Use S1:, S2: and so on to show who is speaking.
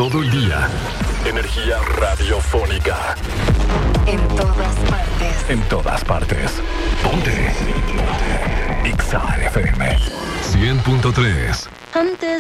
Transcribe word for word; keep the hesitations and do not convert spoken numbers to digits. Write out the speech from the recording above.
S1: todo el día. Energía radiofónica.
S2: En todas partes.
S1: En todas partes. Ponte. Ponte. X A F M. cien punto tres.
S2: Antes